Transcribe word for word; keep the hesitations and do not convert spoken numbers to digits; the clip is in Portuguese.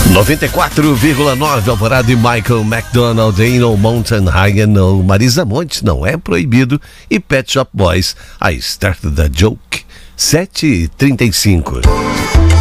noventa e quatro vírgula nove Alvorada e Michael McDonald, Ain't No Mountain High Enough, Marisa Monte, Não É Proibido e Pet Shop Boys, I Started the Joke, sete e trinta e cinco.